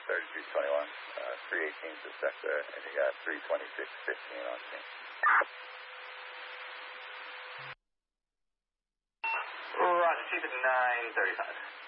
3321, 318 to sector, and you got 32615 on scene. Roger, keep it 935.